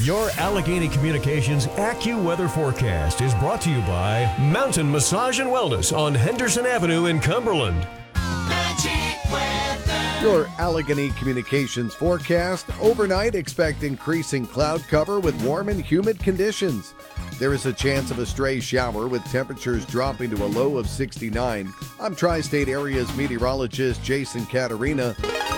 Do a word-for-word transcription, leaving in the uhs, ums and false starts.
Your Allegheny Communications AccuWeather forecast is brought to you by Mountain Massage and Wellness on Henderson Avenue in Cumberland. Magic Weather. Your Allegheny Communications forecast. Overnight, expect increasing cloud cover with warm and humid conditions. There is a chance of a stray shower with temperatures dropping to a low of sixty-nine. I'm Tri-State Area's meteorologist Jason Caterina.